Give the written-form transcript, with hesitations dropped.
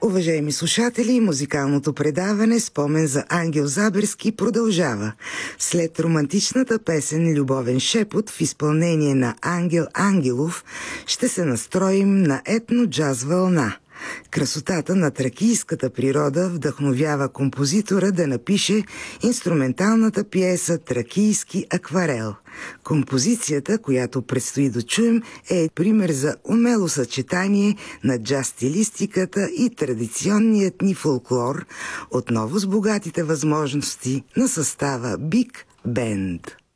Уважаеми слушатели, музикалното предаване "Спомен за Ангел Заберски" продължава. След романтичната песен "Любовен шепот" в изпълнение на Ангел Ангелов ще се настроим на етно-джаз вълна. Красотата на тракийската природа вдъхновява композитора да напише инструменталната пиеса "Тракийски акварел". Композицията, която предстои да чуем, е пример за умело съчетание на джаз стилистиката и традиционният ни фолклор, отново с богатите възможности на състава Биг Бенд.